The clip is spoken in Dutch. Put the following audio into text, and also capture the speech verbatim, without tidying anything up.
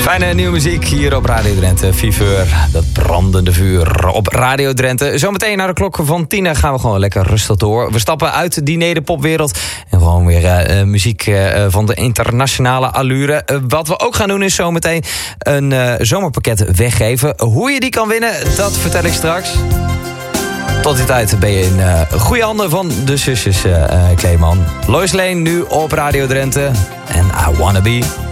Fijne nieuwe muziek hier op Radio Drenthe. Viveur, dat brandende vuur op Radio Drenthe. Zometeen naar de klok van tien gaan we gewoon lekker rustig door. We stappen uit die nederpopwereld en gewoon weer uh, muziek uh, van de internationale allure. Uh, wat we ook gaan doen is zometeen een uh, zomerpakket weggeven. Hoe je die kan winnen, dat vertel ik straks. Tot die tijd ben je in uh, goede handen van de zusjes uh, uh, Kleeman. Lois Lane nu op Radio Drenthe en I Wanna Be.